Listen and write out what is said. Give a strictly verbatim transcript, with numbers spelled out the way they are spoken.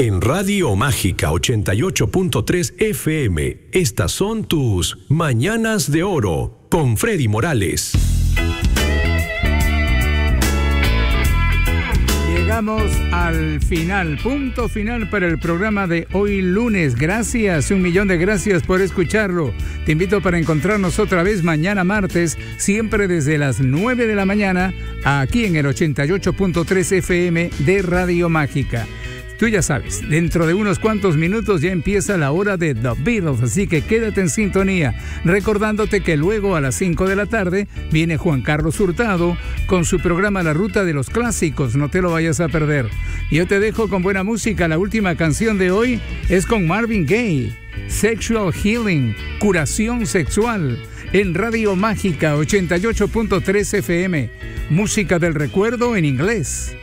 En Radio Mágica ochenta y ocho punto tres F M, estas son tus Mañanas de Oro con Freddy Morales. Llegamos al final, punto final para el programa de hoy lunes. Gracias, un millón de gracias por escucharlo. Te invito para encontrarnos otra vez mañana martes, siempre desde las nueve de la mañana, aquí en el ochenta y ocho punto tres F M de Radio Mágica. Tú ya sabes, dentro de unos cuantos minutos ya empieza la hora de The Beatles, así que quédate en sintonía, recordándote que luego a las cinco de la tarde viene Juan Carlos Hurtado con su programa La Ruta de los Clásicos, no te lo vayas a perder. Yo te dejo con buena música, la última canción de hoy es con Marvin Gaye, Sexual Healing, curación sexual, en Radio Mágica ochenta y ocho punto tres F M, música del recuerdo en inglés.